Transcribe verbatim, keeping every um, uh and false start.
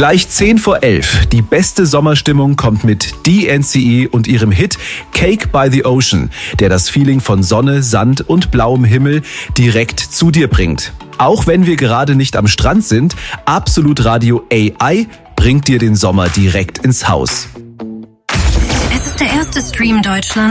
Gleich zehn vor elf. Die beste Sommerstimmung kommt mit D N C E und ihrem Hit Cake by the Ocean, der das Feeling von Sonne, Sand und blauem Himmel direkt zu dir bringt. Auch wenn wir gerade nicht am Strand sind, Absolut Radio A I bringt dir den Sommer direkt ins Haus. Es ist der erste Stream Deutschlands